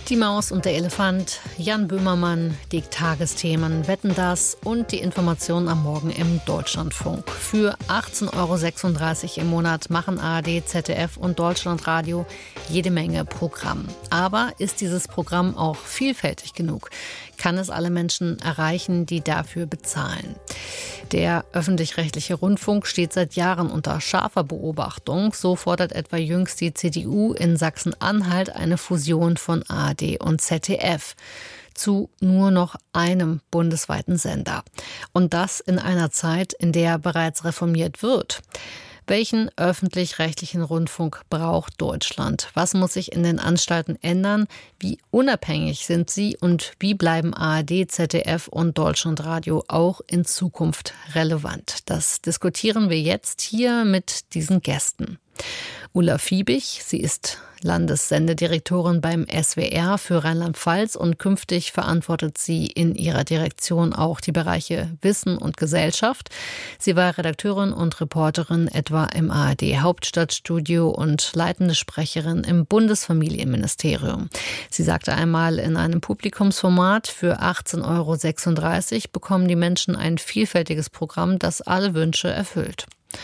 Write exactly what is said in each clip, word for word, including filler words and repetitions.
Die Maus und der Elefant, Jan Böhmermann, die Tagesthemen, Wetten, das und die Informationen am Morgen im Deutschlandfunk. Für achtzehn Euro sechsunddreißig im Monat machen A R D, Z D F und Deutschlandradio jede Menge Programm. Aber ist dieses Programm auch vielfältig genug? Kann es alle Menschen erreichen, die dafür bezahlen? Der öffentlich-rechtliche Rundfunk steht seit Jahren unter scharfer Beobachtung. So fordert etwa jüngst die C D U in Sachsen-Anhalt eine Fusion von A R D und Z D F zu nur noch einem bundesweiten Sender. Und das in einer Zeit, in der bereits reformiert wird. Welchen öffentlich-rechtlichen Rundfunk braucht Deutschland? Was muss sich in den Anstalten ändern? Wie unabhängig sind sie und wie bleiben A R D, Z D F und Deutschlandradio auch in Zukunft relevant? Das diskutieren wir jetzt hier mit diesen Gästen. Ulla Fiebig, sie ist Landessendedirektorin beim S W R für Rheinland-Pfalz und künftig verantwortet sie in ihrer Direktion auch die Bereiche Wissen und Gesellschaft. Sie war Redakteurin und Reporterin etwa im A R D Hauptstadtstudio und leitende Sprecherin im Bundesfamilienministerium. Sie sagte einmal in einem Publikumsformat, für achtzehn Euro sechsunddreißig bekommen die Menschen ein vielfältiges Programm, das alle Wünsche erfüllt.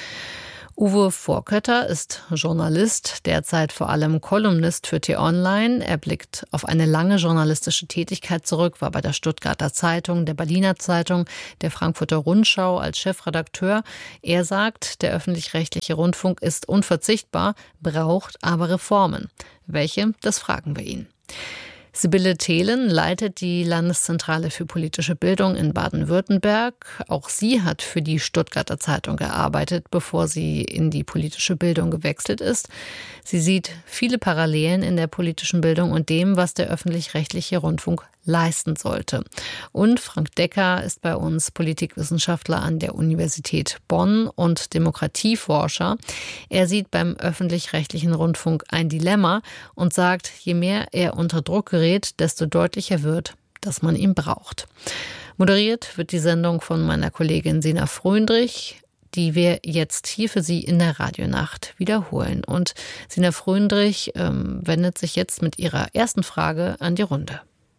Uwe Vorkötter ist Journalist, derzeit vor allem Kolumnist für T-Online. Er blickt auf eine lange journalistische Tätigkeit zurück, war bei der Stuttgarter Zeitung, der Berliner Zeitung, der Frankfurter Rundschau als Chefredakteur. Er sagt, der öffentlich-rechtliche Rundfunk ist unverzichtbar, braucht aber Reformen. Welche? Das fragen wir ihn. Sibylle Thelen leitet die Landeszentrale für politische Bildung in Baden-Württemberg. Auch sie hat für die Stuttgarter Zeitung gearbeitet, bevor sie in die politische Bildung gewechselt ist. Sie sieht viele Parallelen in der politischen Bildung und dem, was der öffentlich-rechtliche Rundfunk leisten sollte. Und Frank Decker ist bei uns Politikwissenschaftler an der Universität Bonn und Demokratieforscher. Er sieht beim öffentlich-rechtlichen Rundfunk ein Dilemma und sagt, je mehr er unter Druck gerät, desto deutlicher wird, dass man ihn braucht. Moderiert wird die Sendung von meiner Kollegin Sina Fröndrich, die wir jetzt hier für Sie in der Radionacht wiederholen. Und Sina Fröndrich ähm, wendet sich jetzt mit ihrer ersten Frage an die Runde.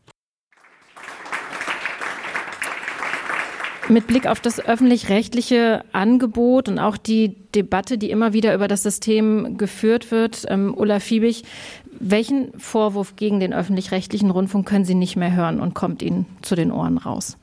Mit Blick auf das öffentlich-rechtliche Angebot und auch die Debatte, die immer wieder über das System geführt wird, ähm, Ulla Fiebig, welchen Vorwurf gegen den öffentlich-rechtlichen Rundfunk können Sie nicht mehr hören und kommt Ihnen zu den Ohren raus?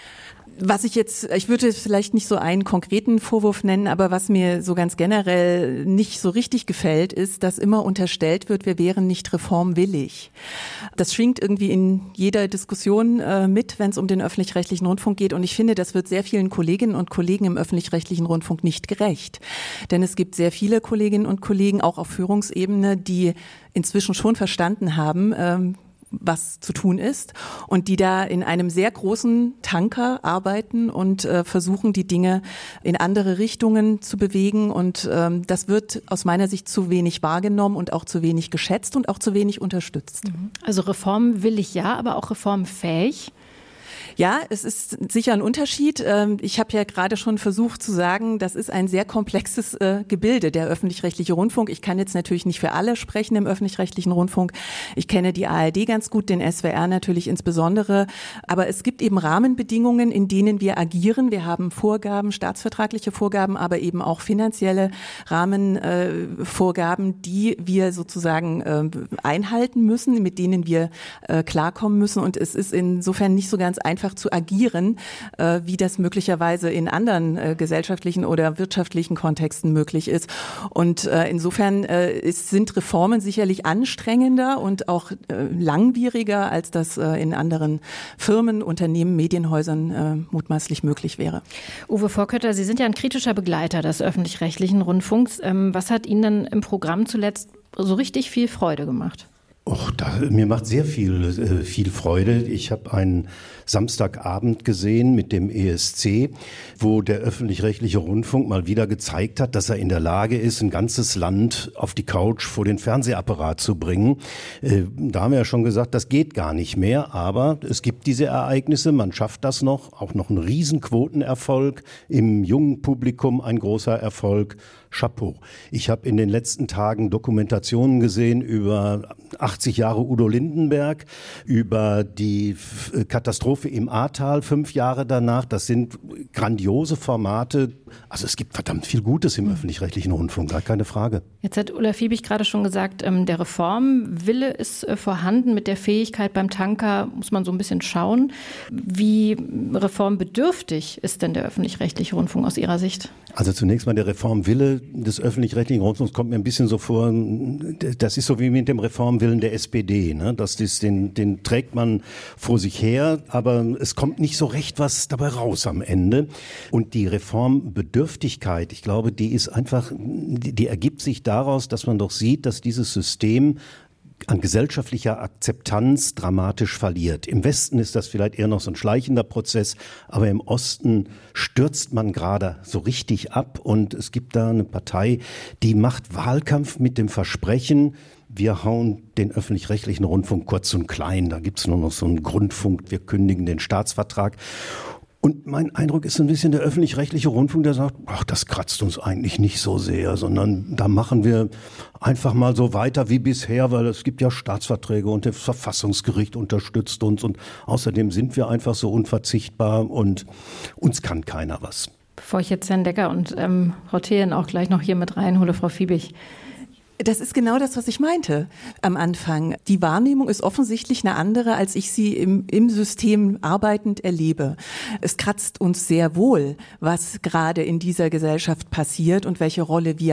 Was ich jetzt, ich würde vielleicht nicht so einen konkreten Vorwurf nennen, aber was mir so ganz generell nicht so richtig gefällt, ist, dass immer unterstellt wird, wir wären nicht reformwillig. Das schwingt irgendwie in jeder Diskussion äh, mit, wenn es um den öffentlich-rechtlichen Rundfunk geht. Und ich finde, das wird sehr vielen Kolleginnen und Kollegen im öffentlich-rechtlichen Rundfunk nicht gerecht. Denn es gibt sehr viele Kolleginnen und Kollegen, auch auf Führungsebene, die inzwischen schon verstanden haben, ähm, was zu tun ist und die da in einem sehr großen Tanker arbeiten und äh, versuchen, die Dinge in andere Richtungen zu bewegen und ähm, das wird aus meiner Sicht zu wenig wahrgenommen und auch zu wenig geschätzt und auch zu wenig unterstützt. Also reformwillig ja, aber auch reformfähig? Ja, es ist sicher ein Unterschied. Ich habe ja gerade schon versucht zu sagen, das ist ein sehr komplexes Gebilde, der öffentlich-rechtliche Rundfunk. Ich kann jetzt natürlich nicht für alle sprechen im öffentlich-rechtlichen Rundfunk. Ich kenne die A R D ganz gut, den S W R natürlich insbesondere. Aber es gibt eben Rahmenbedingungen, in denen wir agieren. Wir haben Vorgaben, staatsvertragliche Vorgaben, aber eben auch finanzielle Rahmenvorgaben, die wir sozusagen einhalten müssen, mit denen wir klarkommen müssen. Und es ist insofern nicht so ganz einfach zu agieren, äh, wie das möglicherweise in anderen äh, gesellschaftlichen oder wirtschaftlichen Kontexten möglich ist. Und äh, insofern äh, ist, sind Reformen sicherlich anstrengender und auch äh, langwieriger, als das äh, in anderen Firmen, Unternehmen, Medienhäusern äh, mutmaßlich möglich wäre. Uwe Vorkötter, Sie sind ja ein kritischer Begleiter des öffentlich-rechtlichen Rundfunks. Ähm, was hat Ihnen denn im Programm zuletzt so richtig viel Freude gemacht? Och, da, mir macht sehr viel, äh, viel Freude. Ich habe einen Samstagabend gesehen mit dem E S C, wo der öffentlich-rechtliche Rundfunk mal wieder gezeigt hat, dass er in der Lage ist, ein ganzes Land auf die Couch vor den Fernsehapparat zu bringen. Äh, da haben wir ja schon gesagt, das geht gar nicht mehr, aber es gibt diese Ereignisse, man schafft das noch, auch noch ein Riesenquotenerfolg, im jungen Publikum ein großer Erfolg. Chapeau. Ich habe in den letzten Tagen Dokumentationen gesehen über achtzig Jahre Udo Lindenberg, über die Katastrophe im Ahrtal fünf Jahre danach. Das sind grandiose Formate. Also es gibt verdammt viel Gutes im öffentlich-rechtlichen Rundfunk, gar keine Frage. Jetzt hat Ulla Fiebig gerade schon gesagt, der Reformwille ist vorhanden. Mit der Fähigkeit beim Tanker muss man so ein bisschen schauen. Wie reformbedürftig ist denn der öffentlich-rechtliche Rundfunk aus Ihrer Sicht? Also zunächst mal der Reformwille des öffentlich-rechtlichen Rundfunks kommt mir ein bisschen so vor, das ist so wie mit dem Reformwillen der S P D. Ne? Das ist, den, den trägt man vor sich her, aber es kommt nicht so recht was dabei raus am Ende. Und die Reformbedürftigkeit, ich glaube, die ist einfach, die, die ergibt sich daraus, dass man doch sieht, dass dieses System an gesellschaftlicher Akzeptanz dramatisch verliert. Im Westen ist das vielleicht eher noch so ein schleichender Prozess, aber im Osten stürzt man gerade so richtig ab und es gibt da eine Partei, die macht Wahlkampf mit dem Versprechen, wir hauen den öffentlich-rechtlichen Rundfunk kurz und klein, da gibt's nur noch so einen Grundfunk, wir kündigen den Staatsvertrag. Und mein Eindruck ist so ein bisschen der öffentlich-rechtliche Rundfunk, der sagt, ach, das kratzt uns eigentlich nicht so sehr, sondern da machen wir einfach mal so weiter wie bisher, weil es gibt ja Staatsverträge und das Verfassungsgericht unterstützt uns und außerdem sind wir einfach so unverzichtbar und uns kann keiner was. Bevor ich jetzt Herrn Decker und ähm, Frau Thelen auch gleich noch hier mit reinhole, Frau Fiebig. Das ist genau das, was ich meinte am Anfang. Die Wahrnehmung ist offensichtlich eine andere, als ich sie im, im System arbeitend erlebe. Es kratzt uns sehr wohl, was gerade in dieser Gesellschaft passiert und welche Rolle wir